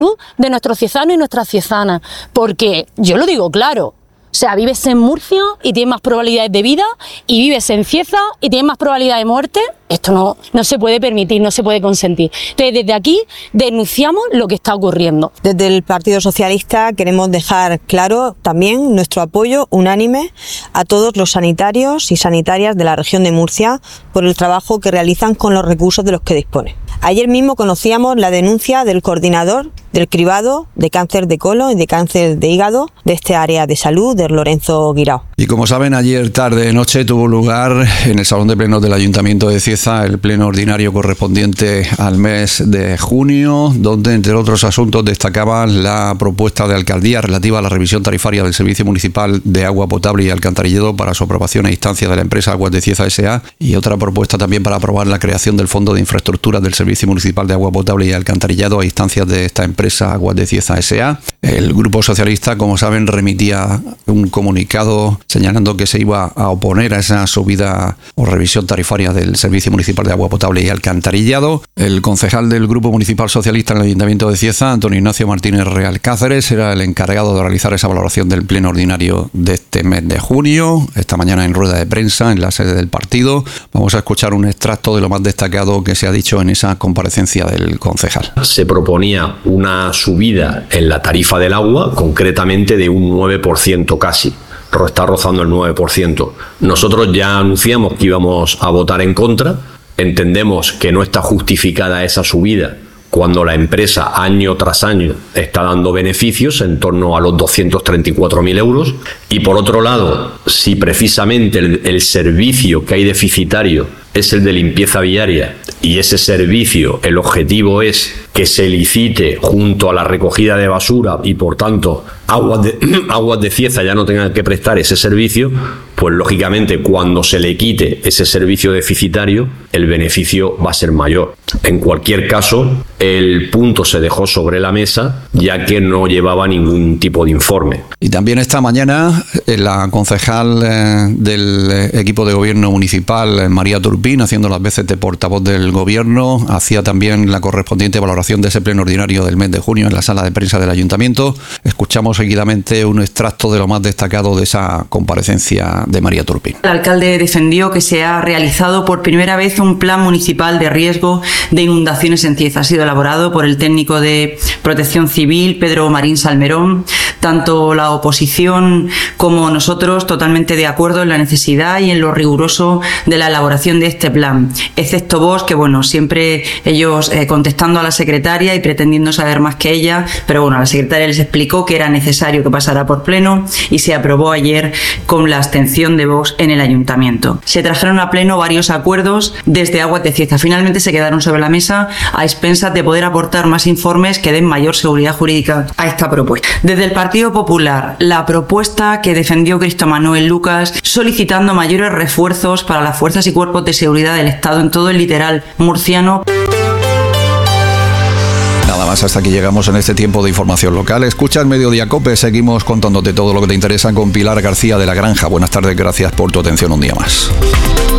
de nuestros ciezanos y nuestras ciezanas, porque yo lo digo claro, o sea, vives en Murcia y tienes más probabilidades de vida, y vives en Cieza y tienes más probabilidades de muerte. Esto no se puede permitir, no se puede consentir. Entonces, desde aquí denunciamos lo que está ocurriendo. Desde el Partido Socialista queremos dejar claro también nuestro apoyo unánime a todos los sanitarios y sanitarias de la región de Murcia por el trabajo que realizan con los recursos de los que disponen. Ayer mismo conocíamos la denuncia del coordinador del cribado de cáncer de colon y de cáncer de hígado de este área de salud, de Lorenzo Guirao. Y como saben, ayer tarde-noche tuvo lugar en el Salón de Plenos del Ayuntamiento de Cieza el pleno ordinario correspondiente al mes de junio, donde, entre otros asuntos, destacaba la propuesta de alcaldía relativa a la revisión tarifaria del Servicio Municipal de Agua Potable y Alcantarillado para su aprobación a instancia de la empresa Aguas de Cieza S.A. y otra propuesta también para aprobar la creación del Fondo de Infraestructuras del Servicio Municipal de Agua Potable y Alcantarillado a instancias de esta empresa Aguas de Cieza S.A. El Grupo Socialista, como saben, remitía un comunicado señalando que se iba a oponer a esa subida o revisión tarifaria del Servicio Municipal de Agua Potable y Alcantarillado. El concejal del Grupo Municipal Socialista en el Ayuntamiento de Cieza, Antonio Ignacio Martínez Real Cáceres, era el encargado de realizar esa valoración del pleno ordinario de este mes de junio. Esta mañana, en rueda de prensa en la sede del partido, vamos a escuchar un extracto de lo más destacado que se ha dicho en esa comparecencia del concejal. Se proponía una subida en la tarifa del agua, concretamente de un 9% casi. Está rozando el 9%. Nosotros ya anunciamos que íbamos a votar en contra. Entendemos que no está justificada esa subida cuando la empresa año tras año está dando beneficios en torno a los 234.000 euros. Y por otro lado, si precisamente el servicio que hay deficitario es el de limpieza viaria, y ese servicio, el objetivo es que se licite junto a la recogida de basura y por tanto Aguas de Cieza ya no tengan que prestar ese servicio, pues lógicamente cuando se le quite ese servicio deficitario, el beneficio va a ser mayor. En cualquier caso, el punto se dejó sobre la mesa ya que no llevaba ningún tipo de informe. Y también esta mañana la concejal del equipo de gobierno municipal, María Turpín, haciendo las veces de portavoz del gobierno, hacía también la correspondiente valoración de ese pleno ordinario del mes de junio en la sala de prensa del ayuntamiento. Escuchamos seguidamente un extracto de lo más destacado de esa comparecencia de María Turpín. El alcalde defendió que se ha realizado por primera vez un plan municipal de riesgo de inundaciones en Cieza. Ha sido elaborado por el técnico de Protección Civil, Pedro Marín Salmerón. Tanto la oposición como nosotros totalmente de acuerdo en la necesidad y en lo riguroso de la elaboración de este plan, excepto Vox, que bueno, siempre ellos contestando a la secretaria y pretendiendo saber más que ella, pero bueno, la secretaria les explicó que era necesario que pasara por pleno y se aprobó ayer con la abstención de Vox en el ayuntamiento. Se trajeron a pleno varios acuerdos desde Aguas de Cieza. Finalmente se quedaron sobre la mesa a expensas de poder aportar más informes que den mayor seguridad jurídica a esta propuesta. Desde el Partido Popular, la propuesta que defendió Cristo Manuel Lucas, solicitando mayores refuerzos para las fuerzas y cuerpos de seguridad del Estado en todo el litoral murciano. Nada más, hasta aquí llegamos en este tiempo de información local. Escucha el Mediodía COPE, seguimos contándote todo lo que te interesa con Pilar García de la Granja. Buenas tardes, gracias por tu atención un día más.